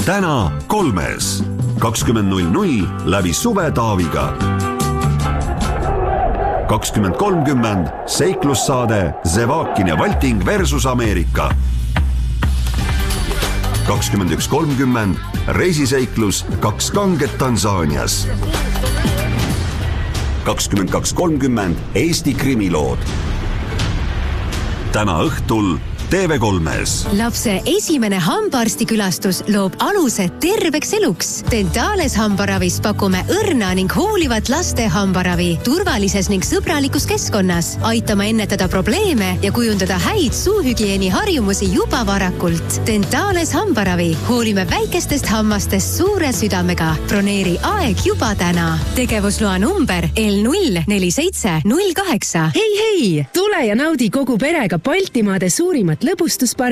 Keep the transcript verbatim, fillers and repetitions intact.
täna kolmes. kakskümmend null null läbi Suve Taaviga. kakskümmend kolmkümmend seiklussaade Zevakin ja Valting versus Ameerika. kakskümmend üks kolmkümmend reisiseiklus Kaks kanget Tansaanias. kakskümmend kaks kolmkümmend Eesti krimilood. Täna õhtul T V kolmes. Lapse esimene hambaarstikülastus loob aluse terveks eluks. Dentales hambaravis pakume õrna ning hoolivat laste hambaravi turvalises ning sõbralikus keskkonnas. Aitame ennetada probleeme ja kujundada häid suuhügieeni harjumusi juba varakult. Dentales hambaravi. Hoolime väikestest hammastest suure südamega. Broneeri aeg juba täna. Tegevusloa number L null neli seitse null kaheksa. Hei, hei! Tule ja naudi kogu perega Baltimaade suurimat lõbustusparki